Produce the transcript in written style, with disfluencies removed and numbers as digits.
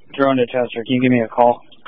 drone detector. Can you give me a call?